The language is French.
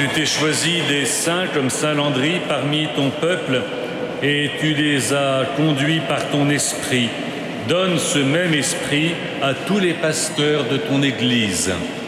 Tu t'es choisi des saints comme saint Landry parmi ton peuple et tu les as conduits par ton esprit. Donne ce même esprit à tous les pasteurs de ton Église.